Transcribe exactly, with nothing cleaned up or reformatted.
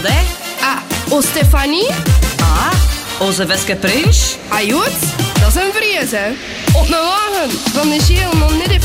Wat, hè? Ah, o Stefanie? Ah, onze Veske Pruis? Ajoet, dat is een vrees, hè. Op een wagen van de Geel nog niet